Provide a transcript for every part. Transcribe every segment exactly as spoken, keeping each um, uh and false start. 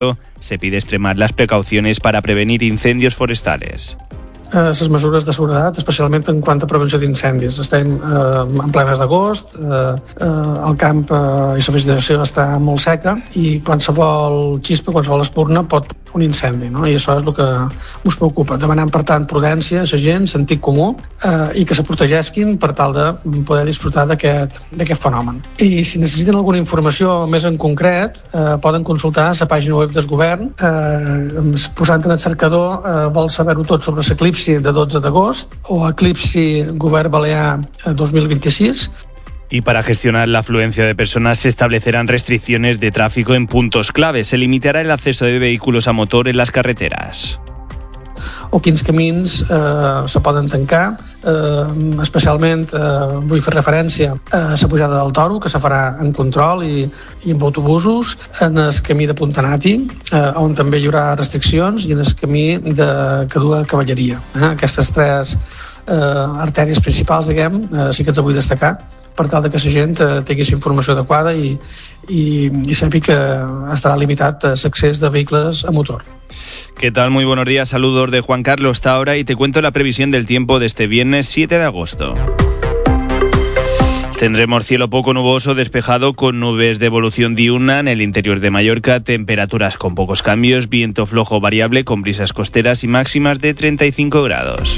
se pide extremar las precauciones para prevenir incendios forestales. Les mesures de seguretat, especialment en quant a prevenció d'incendis. Estem eh, en ple mes d'agost, eh, eh, el camp eh, i la vegetació està molt seca i qualsevol xispa, qualsevol espurna pot un incendi, no? I això és el que us preocupa. Demanem, per tant, prudència a la gent, sentit comú, eh, i que se protegesquin per tal de poder disfrutar d'aquest d'aquest fenomen. I si necessiten alguna informació més en concret, eh, poden consultar la pàgina web del govern, eh, posant en el cercador eh, vol saber-ho tot sobre l'eclipsi de dotze d'agost o Eclipsi Govern Balear dos mil vint-i-sis. Y para gestionar la afluencia de personas se establecerán restricciones de tráfico en puntos clave. Se limitará el acceso de vehículos a motor en las carreteras. O quins camins eh, se poden tancar, eh, especialment eh, vull fer referència a la pujada del Toro, que se farà en control i, i amb autobusos, en el camí de Puntanati, eh, on també hi haurà restriccions, i en el camí de Cadua Cavalleria. Eh? Aquestes tres eh, artèries principals, diguem, eh, sí que ens vull destacar, per tal que la gent eh, tingui informació adequada i, i, i sàpiga que estarà limitat l'accés de vehicles a motor. ¿Qué tal? Muy buenos días, saludos de Juan Carlos Taora y te cuento la previsión del tiempo de este viernes siete de agosto. Tendremos cielo poco nuboso, despejado con nubes de evolución diurna en el interior de Mallorca, temperaturas con pocos cambios, viento flojo variable con brisas costeras y máximas de treinta y cinco grados.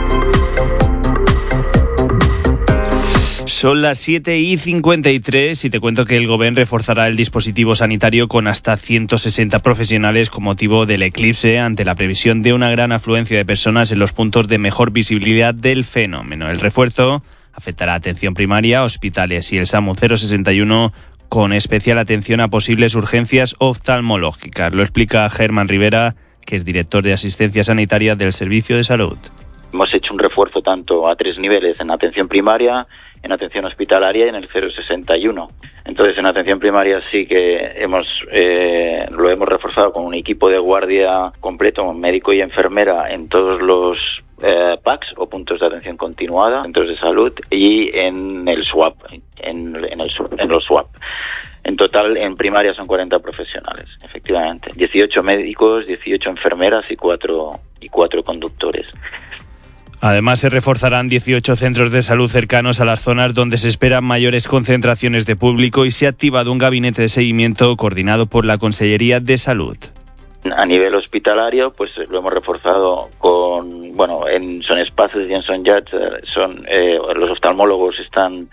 Son las siete y cincuenta y tres y te cuento que el Govern reforzará el dispositivo sanitario con hasta ciento sesenta profesionales con motivo del eclipse ante la previsión de una gran afluencia de personas en los puntos de mejor visibilidad del fenómeno. El refuerzo afectará a atención primaria, hospitales y el SAMU cero sesenta y uno con especial atención a posibles urgencias oftalmológicas. Lo explica Germán Rivera, que es director de Asistencia Sanitaria del Servicio de Salud. Hemos hecho un refuerzo tanto a tres niveles, en atención primaria, en atención hospitalaria y en el cero sesenta y uno. Entonces, en atención primaria sí que hemos eh, lo hemos reforzado con un equipo de guardia completo, médico y enfermera en todos los eh, P A Cs o puntos de atención continuada, centros de salud, y en el SWAP, en, en, el, en los SWAP. En total, en primaria son cuarenta profesionales, efectivamente. dieciocho médicos, dieciocho enfermeras y cuatro y cuatro conductores. Además, se reforzarán dieciocho centros de salud cercanos a las zonas donde se esperan mayores concentraciones de público y se ha activado un gabinete de seguimiento coordinado por la Consellería de Salud. A nivel hospitalario, pues lo hemos reforzado con, bueno, en Son Espaces y en Son Llats, son, eh, los oftalmólogos están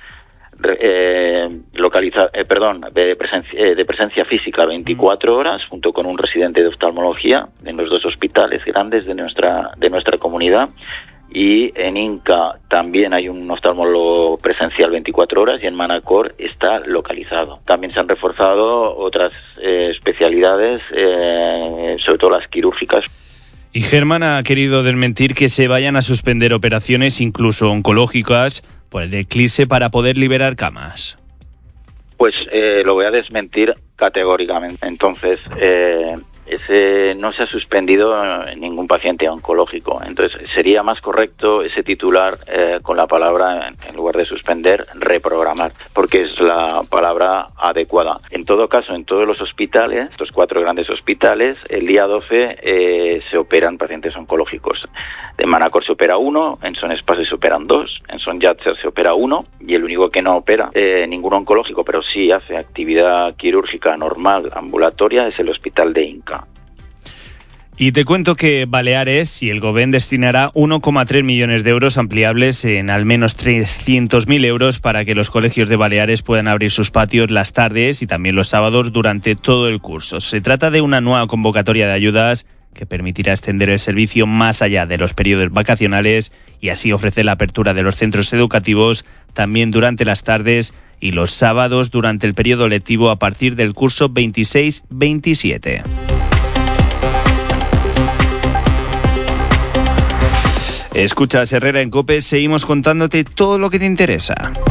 eh, localizados, eh, perdón, de presencia, eh, de presencia física veinticuatro horas, junto con un residente de oftalmología en los dos hospitales grandes de nuestra, de nuestra comunidad. Y en Inca también hay un oftalmólogo presencial veinticuatro horas y en Manacor está localizado. También se han reforzado otras eh, especialidades, eh, sobre todo las quirúrgicas. Y Germán ha querido desmentir que se vayan a suspender operaciones, incluso oncológicas, por el eclipse para poder liberar camas. Pues eh, lo voy a desmentir categóricamente. Entonces, eh, ese no se ha suspendido ningún paciente oncológico. Entonces, sería más correcto ese titular eh, con la palabra, en lugar de suspender, reprogramar, porque es la palabra adecuada. En todo caso, en todos los hospitales, estos cuatro grandes hospitales, el día doce eh, se operan pacientes oncológicos. En Manacor se opera uno, en Son Espaces se operan dos, en Son Llats se opera uno, y el único que no opera eh, ningún oncológico, pero sí hace actividad quirúrgica normal, ambulatoria, es el Hospital de Inca. Y te cuento que Baleares y el Govern destinará uno coma tres millones de euros ampliables en al menos trescientos mil euros para que los colegios de Baleares puedan abrir sus patios las tardes y también los sábados durante todo el curso. Se trata de una nueva convocatoria de ayudas que permitirá extender el servicio más allá de los periodos vacacionales y así ofrecer la apertura de los centros educativos también durante las tardes y los sábados durante el periodo lectivo a partir del curso veintiséis veintisiete. Escuchas Herrera en COPE, seguimos contándote todo lo que te interesa.